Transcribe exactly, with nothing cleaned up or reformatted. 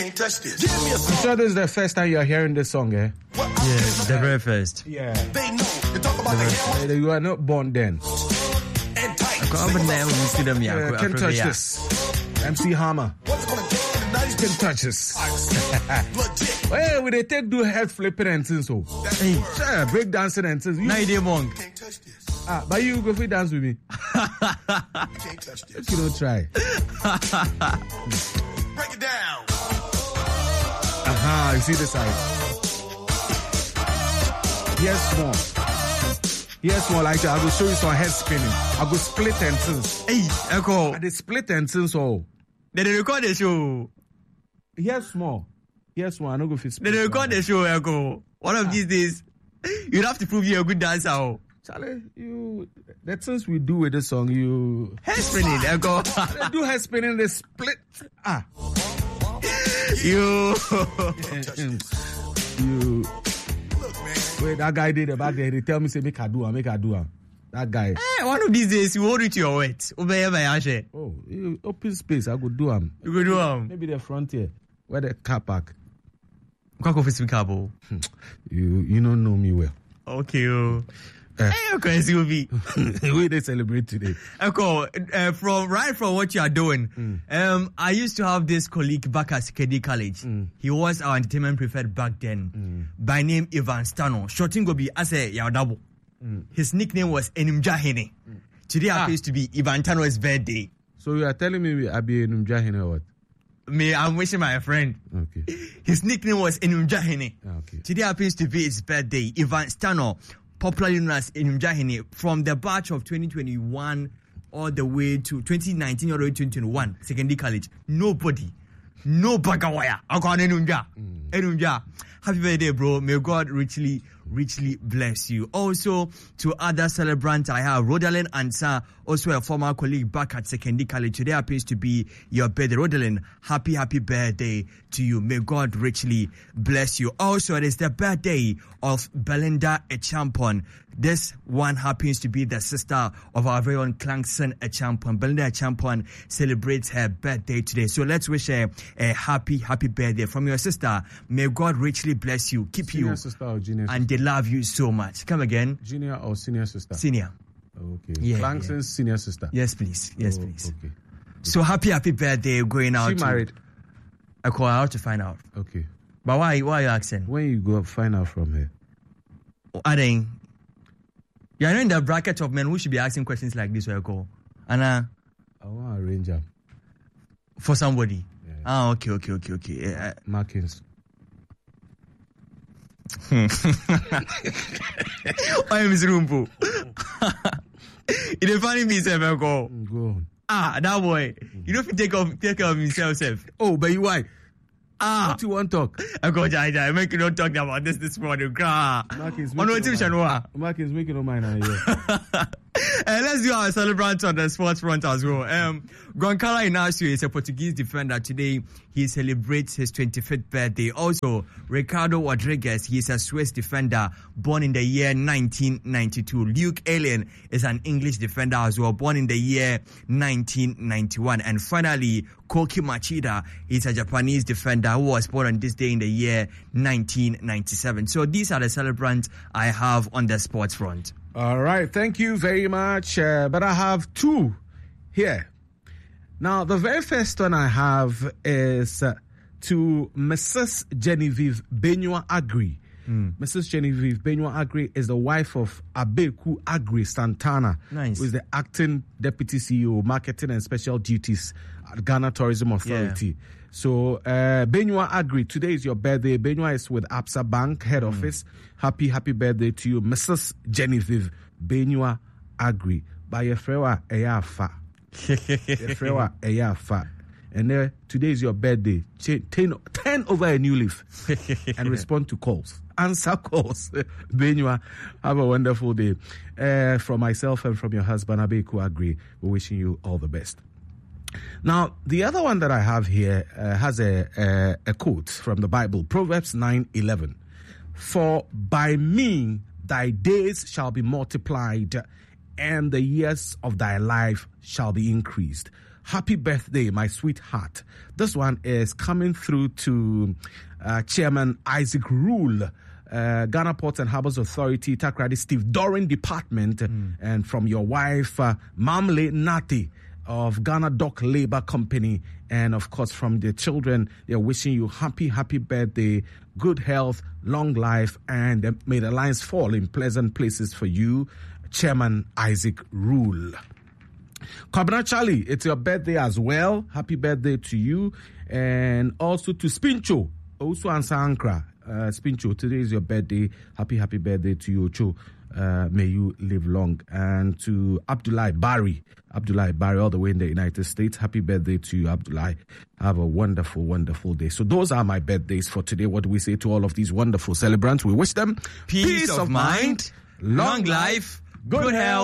Can't touch this. Give me a song. I'm sure this is the first time you're hearing this song, eh? Yeah, the very first. Yeah. They know. They talk about the hell Uh, You are not born then. and tight. Come on, man, we see them here. Yeah, can't touch this. M C Hammer. What's gonna do tonight? Can't touch this. Legit. Hey, we they take do head flipping and things so. That's Hey. the word. Sure, break dancing and things. You, Now you monk. Can't touch this. ah, but you go for dance with me. Can't touch this. You don't try. Break it down. Aha, you see the side. Yes, more. Yes, more like that. I will show you some head spinning. I go split and things. Hey, Echo. I they split and things so. Did they record the show? Yes, more. Yes, more. I don't go for Did split. they record the show, Echo? One of these days, you'd have to prove you're a good dancer. Oh. Charlie, you the things we do with this song, you Head spinning, Echo. they do head spinning, they split. Ah, You. you. Look, man. Wait, that guy did it back there. They tell me say make I do it, make I do it. That guy. Eh, one of these days, you hold it to your wet. Obey my ashe. Oh, you open space. I could do him. You go do um. Maybe the frontier where the car park. Quack office we cabo. You you don't know me well. Okay, oh. Eh. Hey, okay, S U V. We they celebrate today. Echo, uh, from right from what you are doing, Mm. um, I used to have this colleague back at Sekedi College. Mm. He was our entertainment prefect back then, Mm. by name Ivan Stano. Shorting go be as a Yaudabo. Mm. His nickname was Enumjahene. Today Ah. happens to be Ivan Stano's birthday. So you are telling me I be in Umjahine or what? Me, I'm wishing my friend. Okay. His nickname was Enumjahene. Okay. Today happens to be his birthday. Ivan Stano, popularly known as Enumjahene, from the batch of twenty twenty-one all the way to twenty nineteen all the way to twenty twenty-one, Secondary College. Nobody, no bagawaya. Enumja. Enumja. Happy birthday, bro. May God richly, richly bless you. Also, to other celebrants, I have Rodalyn Ansah, also a former colleague back at Secondary College. Today happens to be your birthday. Rodalyn, happy, happy birthday to you. May God richly bless you. Also, it is the birthday of Belinda Echampon. This one happens to be the sister of our very own Clankson Echampon. Belinda Echampon celebrates her birthday today. So let's wish her a happy, happy birthday from your sister. May God richly bless you, keep Senior you, sister or junior and they love you so much. Come again. sister? Junior or senior sister? Senior. Okay. Yeah, Clangson's yeah. senior sister. Yes, please. Yes, Oh, please. Okay. So happy, happy birthday going out. She to- married. I call her out to find out. Okay. But why, why are you asking? When you go find out from her? I think you're in the bracket of men who should be asking questions like this. Where I go, and uh, I want to arrange her. for somebody. Yeah. Ah, okay, okay, okay, okay. Uh, Markins. I am Mister Rumpo. It's a funny myself, I go. Go on. Ah, that boy. You don't have to take off, take care of himself, self. Oh, but you why? Ah, What you want to talk? I go, Jai Jai. Make you not talk about this this morning. Gra. Markins, On what you shall know. Markins, make it no mind. Yeah. Uh, let's do our celebrant on the sports front as well. Um, Goncalo Inácio is a Portuguese defender. Today, he celebrates his twenty-fifth birthday. Also, Ricardo Rodriguez, he is a Swiss defender born in the year nineteen ninety-two. Luke Allen is an English defender as well, born in the year nineteen ninety-one. And finally, Koki Machida is a Japanese defender who was born on this day in the year nineteen ninety-seven. So these are the celebrants I have on the sports front. All right. Thank you very much. Uh, but I have two here. Now, the very first one I have is uh, to Missus Genevieve Benua Agri. Mm. Missus Genevieve Benua Agri is the wife of Abeku Agri Santana, Nice. who is the acting deputy C E O, marketing and special duties at Ghana Tourism Authority. Yeah. So, uh, Benua Agri, today is your birthday. Benua is with Absa Bank head mm. office. Happy, happy birthday to you, Missus Genevieve Benua Agri. By your frewa eyafa. Your frewa eyafa. And there, today is your birthday. Ch- turn, turn over a new leaf and respond to calls. Answer calls. Benua, have a wonderful day. Uh, from myself and from your husband, Abeku Agri, we're wishing you all the best. Now, the other one that I have here uh, has a, a a quote from the Bible, Proverbs nine eleven. For by me thy days shall be multiplied, and the years of thy life shall be increased. Happy birthday, my sweetheart. This one is coming through to uh, Chairman Isaac Rule, uh, Ghana Ports and Harbours Authority, Takrady Steve Doran Department, mm. and from your wife, uh, Mamle Nati of Ghana Dock Labour Company, and of course from the children. They're wishing you happy, happy birthday, good health, long life, and uh, may the lines fall in pleasant places for you, Chairman Isaac Rule. Kwabena Charlie, it's your birthday as well. Happy birthday to you. And also to Spincho, also answer Ankara. Uh, Spincho, today is your birthday. Happy, happy birthday to you, Ocho. Uh, may you live long. And to Abdullah Barry, Abdullah Barry, all the way in the United States. Happy birthday to you, Abdullah. Have a wonderful, wonderful day. So those are my birthdays for today. What do we say to all of these wonderful celebrants? We wish them peace, peace of, of mind, mind, long life, good, good health.